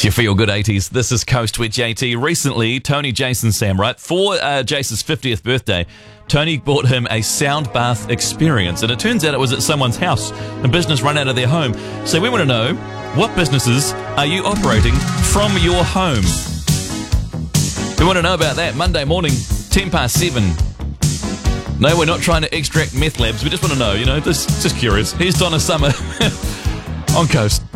It's your feel good 80s. This is Coast with JT. Recently, Tony Jason Samright, for Jason's 50th birthday, Tony bought him a sound bath experience, and it turns out it was at someone's house. A business run out of their home. So we want to know, what businesses are you operating from your home? We want to know about that. Monday morning, 10 past 7. No, we're not trying to extract meth labs. We just want to know, just curious. Here's Donna Summer on Coast.